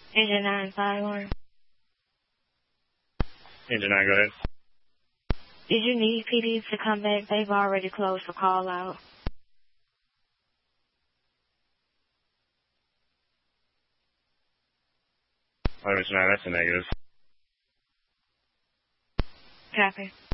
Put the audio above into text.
Engine 9, silent. Engine 9, go ahead. Did you need PD to come back? They've already closed for call out. Engine 9, that's a negative. Copy.